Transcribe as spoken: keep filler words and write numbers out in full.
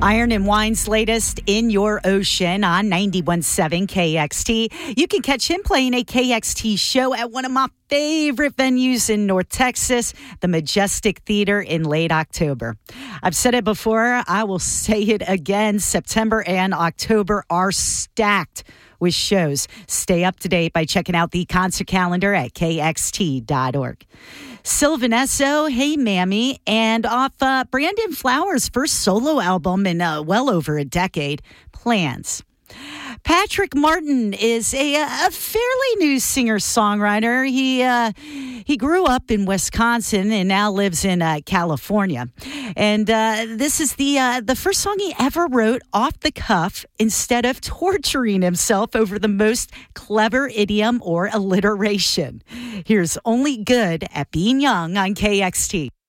Iron and Wine's latest In Your Ocean on ninety-one point seven K X T. You can catch him playing a K X T show at one of my favorite venues in North Texas, the Majestic Theater, in late October. I've said it before, I will say it again. September and October are stacked with shows. Stay up to date by checking out the concert calendar at K X T dot org. Sylvan Esso, Hey Mammy, and off uh, Brandon Flowers' first solo album in uh, well over a decade, Plans. Patrick Martin is a, a fairly new singer-songwriter. He uh, he grew up in Wisconsin and now lives in uh, California. And uh, this is the uh, the first song he ever wrote off the cuff instead of torturing himself over the most clever idiom or alliteration. Here's Only Good at Being Young on K X T.